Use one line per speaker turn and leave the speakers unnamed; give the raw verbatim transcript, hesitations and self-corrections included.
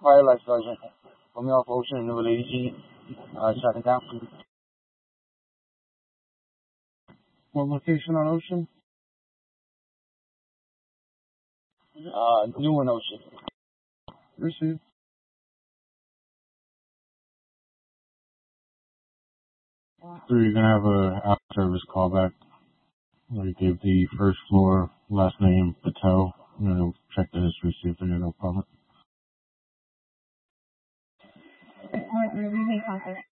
Firelight Sergeant. Put me off Ocean, number eighteen. Uh, shutting down. What location on Ocean? Uh, Newark Ocean. Received. So you're gonna have a out service callback. Where you give the first floor last name Patel. You know, check the history, see if there's no problem.
We're leaving contact.